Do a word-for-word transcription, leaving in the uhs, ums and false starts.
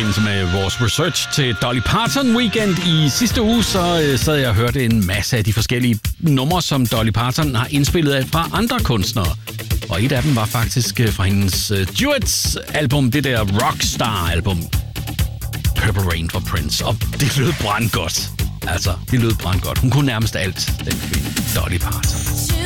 forbindelse med vores research til Dolly Parton Weekend i sidste uge, så øh, sad jeg og hørte en masse af de forskellige numre, som Dolly Parton har indspillet af fra andre kunstnere. Og et af dem var faktisk øh, fra hendes øh, duets album, det der Rockstar-album, Purple Rain for Prince. Og det lød brandgodt. Altså, det lød brandgodt. Hun kunne nærmest alt, den kvinde, Dolly Parton.